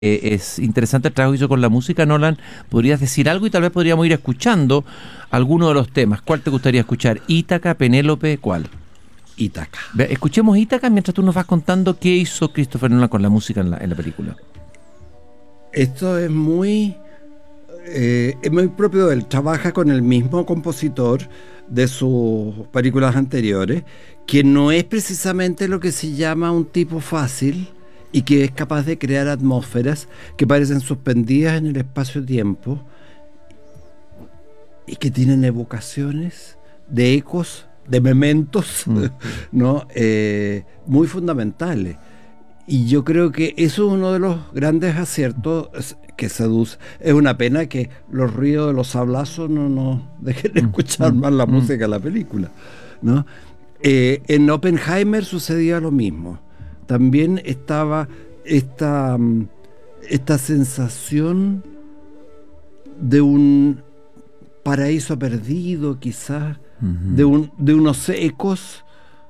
Es interesante el trabajo que hizo con la música, Nolan. ¿Podrías decir algo y tal vez podríamos ir escuchando alguno de los temas? ¿Cuál te gustaría escuchar? ¿Ítaca, Penélope, cuál? Ítaca. Escuchemos Ítaca mientras tú nos vas contando qué hizo Christopher Nolan con la música en la película. Esto es muy propio de él. Trabaja con el mismo compositor de sus películas anteriores, que no es precisamente lo que se llama un tipo fácil y que es capaz de crear atmósferas que parecen suspendidas en el espacio-tiempo y que tienen evocaciones de ecos, de mementos, ¿no? Muy fundamentales. Y yo creo que eso es uno de los grandes aciertos que seduce. Es una pena que los ruidos de los sablazos no nos dejen escuchar más la música de la película, ¿no? En Oppenheimer sucedía lo mismo. También estaba esta sensación de un paraíso perdido, quizás, de unos ecos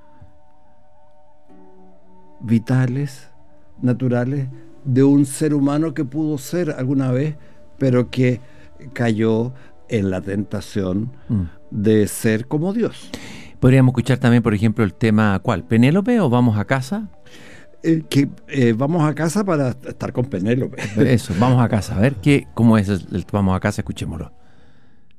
vitales, naturales, de un ser humano que pudo ser alguna vez, pero que cayó en la tentación de ser como Dios. Podríamos escuchar también, por ejemplo, el tema, ¿cuál? ¿Penélope o Vamos a casa? Vamos a casa para estar con Penélope. Eso, Vamos a casa. A ver, ¿cómo es el Vamos a casa? Escuchémoslo.